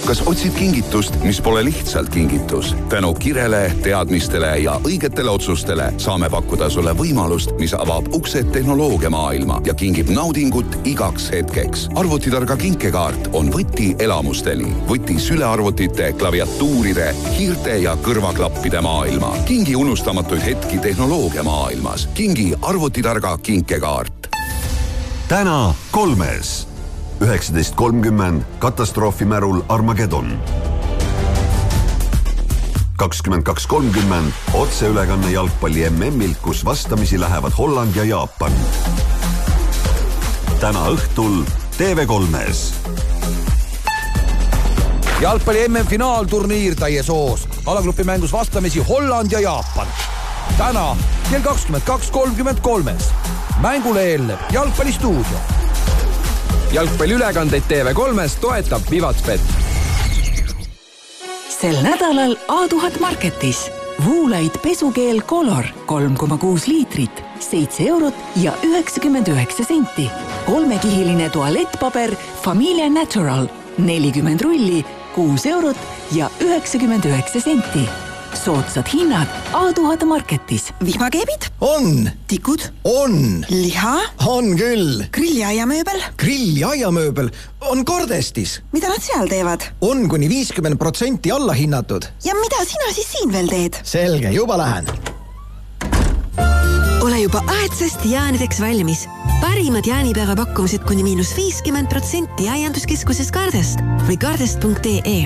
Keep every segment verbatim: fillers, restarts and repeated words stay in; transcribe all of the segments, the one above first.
Kas otsid kingitust, mis pole lihtsalt kingitus? Tänu kirele, teadmistele ja õigetele otsustele saame pakkuda sulle võimalust, mis avab uksed tehnoloogia maailma ja kingib naudingut igaks hetkeks. Arvutitarga kinkekaart on võti elamusteni. Võti sülearvutite, klaviatuuride, hiirte ja kõrvaklappide maailma. Kingi unustamatuid hetki tehnoloogia maailmas. Kingi arvutitarga kinkekaart. Täna kolmes. üheksateist kolmkümmend katastroofimärul Armageddon. kakskümmend kaks kolmkümmend otseülekanne jalgpalli M M-ilt, kus vastamisi lähevad Holland ja Jaapan. Täna õhtul T V kolmes. Jalgpalli M M-finaalturniir täies hoos. Alagrupi mängus vastamisi Holland ja Jaapan. Täna kell kakskümmend kaks kolmkümmend kolmes. Mängule eelneb jalgpallistuudio. Jalgpalliülekandeid T V kolmes toetab Vivatspet. Sel nädalal A tuhat Marketis. Voolaid pesukeel Color kolm koma kuus liitrit, seitse eurot ja üheksakümmend üheksa senti. Kolmekihiline tualettpaber Familia Natural nelikümmend rulli, kuus eurot ja üheksakümmend üheksa senti. Soodsad hinnad A tuhat Marketis. Vihmakeebid? On. Tikud? On. Liha? On küll. Grilliaiamööbel? Grilliaiamööbel on Kordestis. Mida nad seal teevad? On kuni viiskümmend protsenti alla hinnatud. Ja mida sina siis siin veel teed? Selge, juba lähen. Ole juba aedsast jäänideks valmis. Parimad jäänipääva pakkumised kuni miinus viiskümmend protsenti aianduskeskuses Kardest või kardest punkt ee.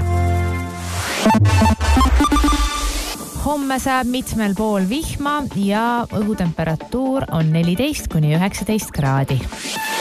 Homme saab mitmel pool vihma ja õhutemperatuur on neliteist kuni üheksateist kraadi.